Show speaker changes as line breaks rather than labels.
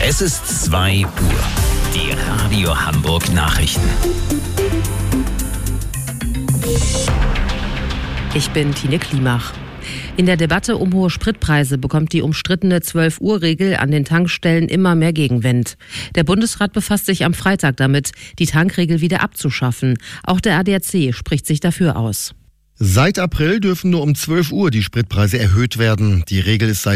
Es ist 2 Uhr. Die Radio Hamburg Nachrichten.
Ich bin Tine Klimach. In der Debatte um hohe Spritpreise bekommt die umstrittene 12-Uhr-Regel an den Tankstellen immer mehr Gegenwind. Der Bundesrat befasst sich am Freitag damit, die Tankregel wieder abzuschaffen. Auch der ADAC spricht sich dafür aus.
Seit April dürfen nur um 12 Uhr die Spritpreise erhöht werden. Die Regel ist seit